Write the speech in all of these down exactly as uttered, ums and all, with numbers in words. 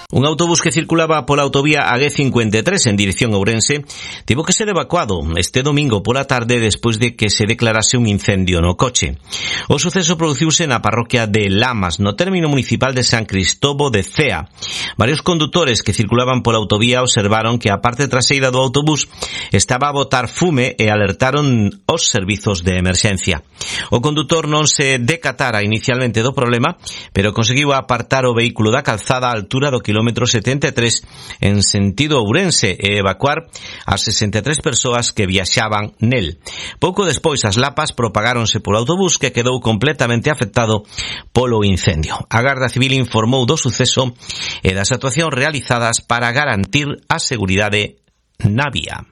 Un autobús que circulaba pola autovía A G cincuenta e tres en dirección a Ourense tivo que ser evacuado este domingo pola tarde despois de que se declarase un incendio no coche. O suceso produciuse na parroquia de Lamas, no término municipal de San Cristobo de Cea. Varios condutores que circulaban pola autovía observaron que a parte traseira do autobús estaba a botar fume e alertaron os servizos de emerxencia. O condutor non se decatara inicialmente do problema, pero conseguiu apartar o vehículo da calzada á altura do kilómetro setenta e tres en sentido Ourense e evacuar as sesenta e tres persoas que viaxaban nel. Pouco despois as lapas propagáronse polo autobús que quedou completamente afectado polo incendio. A Garda Civil informou do suceso e das actuacións realizadas para garantir a seguridade na vía.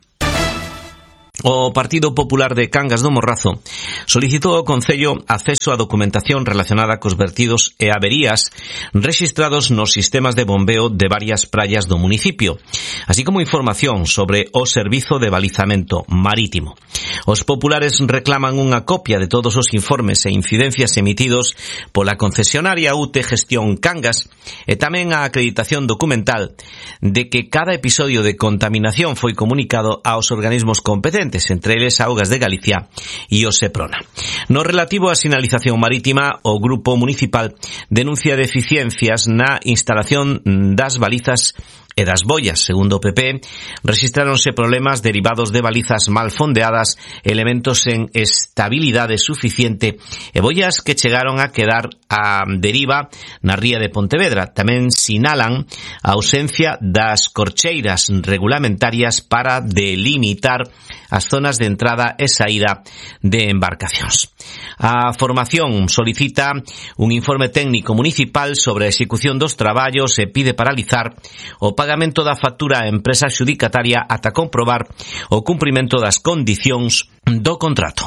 O Partido Popular de Cangas do Morrazo solicitou ao Concello acceso á documentación relacionada cos vertidos e averías rexistrados nos sistemas de bombeo de varias praias do municipio, así como información sobre o servizo de balizamento marítimo. Os populares reclaman unha copia de todos os informes e incidencias emitidos pola concesionaria U T Gestión Cangas e tamén a acreditación documental de que cada episodio de contaminación foi comunicado aos organismos competentes, entre eles Augas de Galicia e o Seprona. No relativo á sinalización marítima, o Grupo Municipal denuncia deficiencias na instalación das balizas e das boias. Segundo o P P, rexistráronse problemas derivados de balizas mal fondeadas, elementos en estabilidade suficiente e boias que chegaron a quedar a deriva na ría de Pontevedra. Tamén sinalan a ausencia das corcheiras regulamentarias para delimitar as zonas de entrada e saída de embarcacións. A formación solicita un informe técnico municipal sobre a execución dos traballos e pide paralizar o pagamento da factura á empresa xudicataria ata comprobar o cumprimento das condicións do contrato.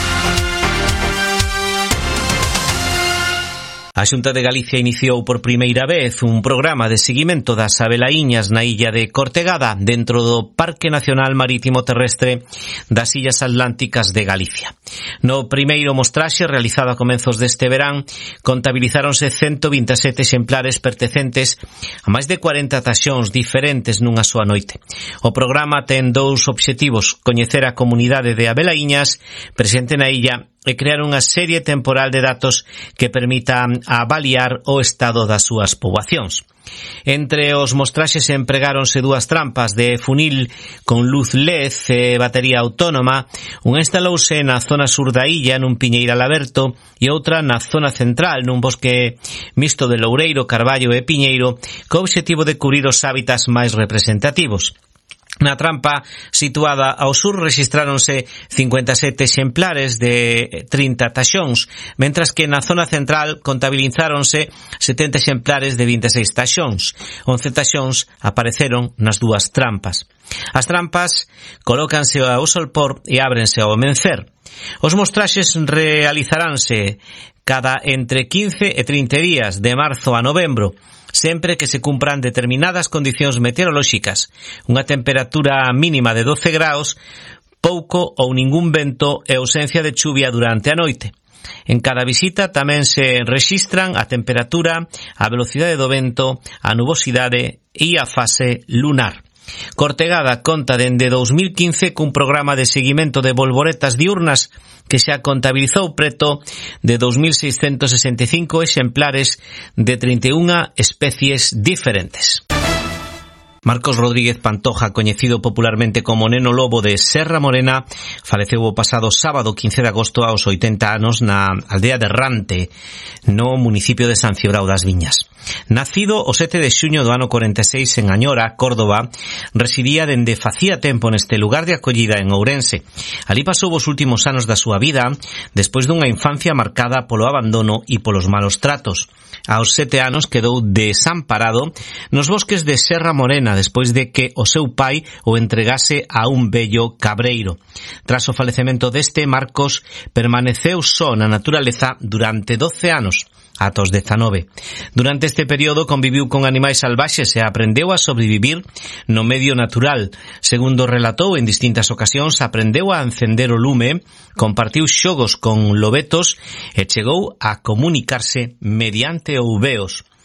A Xunta de Galicia iniciou por primeira vez un programa de seguimento das abelaíñas na illa de Cortegada dentro do Parque Nacional Marítimo Terrestre das Illas Atlánticas de Galicia. No primeiro mostraxe realizado a comenzos deste verán contabilizáronse ciento vinte e sete exemplares pertencentes a máis de cuarenta taxóns diferentes nunha soa noite. O programa ten dous obxectivos: coñecer a comunidade de abelaíñas presente na illa e crear unha serie temporal de datos que permita avaliar o estado das súas poboacións. Entre os mostraxes empregáronse dúas trampas de funil con luz L E D e batería autónoma. Unha instalouse na zona sur da illa nun piñeiral aberto e outra na zona central nun bosque mixto de loureiro, carballo e piñeiro co obxectivo de cubrir os hábitats máis representativos. Na trampa situada ao sur rexistráronse cincuenta e sete exemplares de trinta taxóns, mentras que na zona central contabilizáronse setenta exemplares de vinte e seis taxóns. once taxóns apareceron nas dúas trampas. As trampas colócanse ao solpor e ábrense ao amencer. Os mostraxes realizaránse cada entre quince e trinta días, de marzo a novembro, sempre que se cumpran determinadas condicións meteorolóxicas, unha temperatura mínima de doce graus, pouco ou ningún vento e ausencia de chuvia durante a noite. En cada visita tamén se rexistran a temperatura, a velocidade do vento, a nubosidade e a fase lunar. Cortegada conta dende dous mil quince cun programa de seguimento de bolboretas diurnas que xa contabilizou preto de dos mil seiscentos sesenta e cinco exemplares de trinta e unha especies diferentes. Marcos Rodríguez Pantoja, coñecido popularmente como Neno Lobo de Serra Morena, faleceu o pasado sábado quince de agosto aos oitenta anos na aldea de Rante, no municipio de San Cibrao das Viñas. Nacido o sete de xuño do ano corenta e seis en Añora, Córdoba, residía dende facía tempo neste lugar de acollida en Ourense. Alí pasou os últimos anos da súa vida, despois dunha infancia marcada polo abandono e polos malos tratos. Aos sete anos quedou desamparado nos bosques de Serra Morena despois de que o seu pai o entregase a un vello cabreiro. Tras o falecemento deste, Marcos permaneceu só na naturaleza durante doce anos. ata os dezanove. Durante este período conviviu con animais salvaxes e aprendeu a sobrevivir no medio natural. Segundo relatou en distintas ocasións, aprendeu a encender o lume, compartiu xogos con lobetos e chegou a comunicarse mediante ouveos.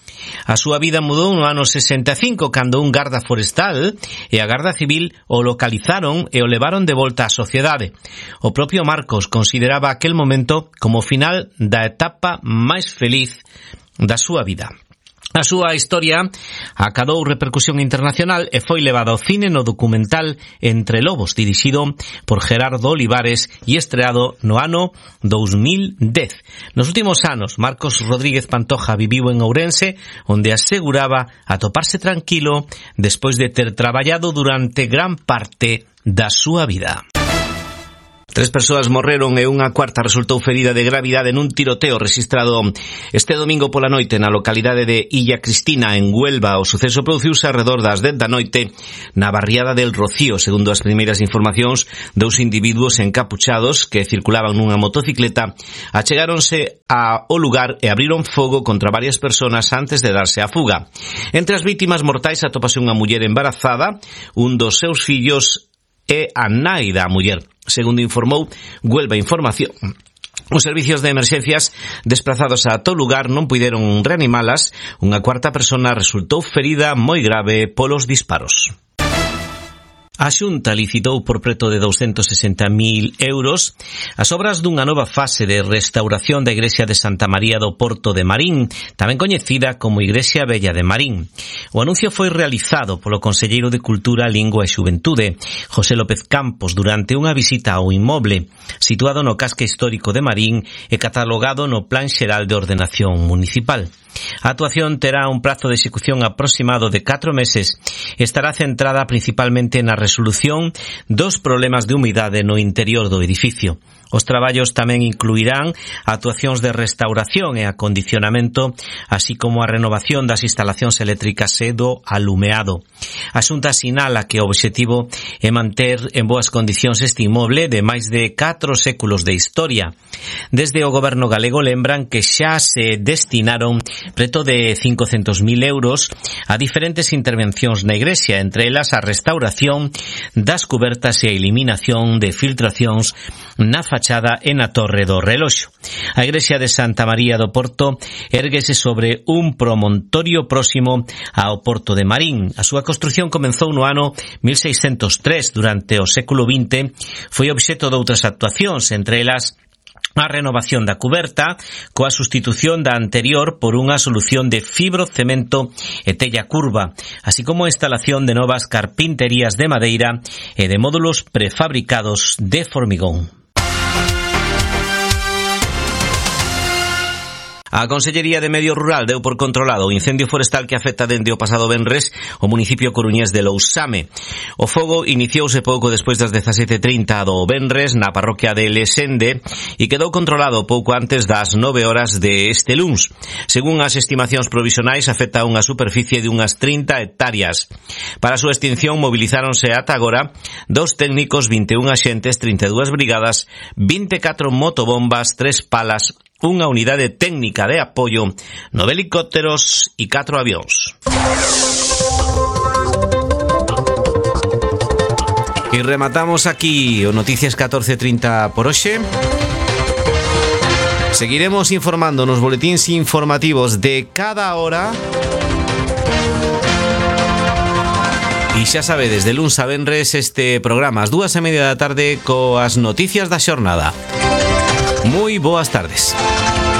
A súa vida mudou no ano sesenta e cinco, cando un garda forestal e a Garda Civil o localizaron e o levaron de volta á sociedade. O propio Marcos consideraba aquel momento como o final da etapa máis feliz da súa vida. A súa historia acadou repercusión internacional e foi levada ao cine no documental Entre Lobos, dirixido por Gerardo Olivares e estreado no ano dos mil dez. Nos últimos anos, Marcos Rodríguez Pantoja viviu en Ourense, onde aseguraba atoparse tranquilo despois de ter traballado durante gran parte da súa vida. Tres persoas morreron e unha cuarta resultou ferida de gravidade nun tiroteo registrado este domingo pola noite na localidade de Illa Cristina, en Huelva. O suceso produciuse arredor das dez da noite na barriada del Rocío. Segundo as primeiras informacións, dous individuos encapuchados que circulaban nunha motocicleta achegáronse ao lugar e abriron fogo contra varias persoas antes de darse a fuga. Entre as vítimas mortais atópase unha muller embarazada, un dos seus fillos e a nai da muller. Segundo informou Huelva Información, os servicios de emerxencias desplazados a todo lugar non puideron reanimalas. Unha cuarta persona resultou ferida moi grave polos disparos. A Xunta licitou por preto de douscentos sesenta mil euros as obras dunha nova fase de restauración da igrexa de Santa María do Porto de Marín, tamén coñecida como Igrexa Vella de Marín. O anuncio foi realizado polo Conselleiro de Cultura, Lingua e Xuventude, José López Campos, durante unha visita ao inmoble, situado no casco histórico de Marín e catalogado no Plan Xeral de Ordenación Municipal. A actuación terá un prazo de execución aproximado de catro meses e estará centrada principalmente na resolución dos problemas de humidade no interior do edificio. Os traballos tamén incluirán actuacións de restauración e acondicionamento, así como a renovación das instalacións eléctricas e do alumeado. A Xunta sinala que o obxectivo é manter en boas condicións este inmoble de máis de catro séculos de historia. Desde o goberno galego lembran que xa se destinaron preto de cincocentos mil euros a diferentes intervencións na igrexa, entre elas a restauración das cubertas e a eliminación de filtracións na fachada e na torre do reloxo. A igrexa de Santa María do Porto érguese sobre un promontorio próximo ao Porto de Marín. A súa construción comenzou no ano mil seiscentos tres. Durante o século vinte foi obxecto de outras actuacións, entre elas a renovación da cuberta coa sustitución da anterior por unha solución de fibrocemento e tella curva, así como a instalación de novas carpinterías de madeira e de módulos prefabricados de formigón. A Consellería de Medio Rural deu por controlado o incendio forestal que afecta dende o pasado venres o municipio coruñés de Lousame. O fogo iniciouse pouco despois das dezasete e trinta do venres na parroquia de Lesende e quedou controlado pouco antes das nove horas de este luns. Según as estimacións provisionais, afecta unha superficie de unhas trinta hectáreas. Para a súa extinción mobilizáronse ata agora dos técnicos, vinte e un axentes, trinta e dúas brigadas, vinte e catro motobombas, tres palas, unha unidade técnica de apoio, nove helicópteros e catro avións. E rematamos aquí o Noticias catorce trinta por hoxe. Seguiremos informando nos boletíns informativos de cada hora. E xa sabedes, de luns a venres este programa ás dúas e media da tarde coas noticias da xornada. Moi boas tardes.